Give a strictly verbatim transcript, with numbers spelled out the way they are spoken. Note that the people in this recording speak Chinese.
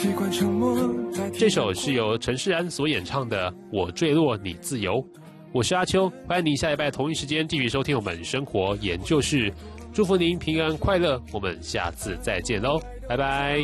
这首是由陈势安所演唱的《我坠落你自由》。我是阿秋，欢迎您下礼拜同一时间继续收听我们生活研究室。祝福您平安快乐，我们下次再见喽，拜拜。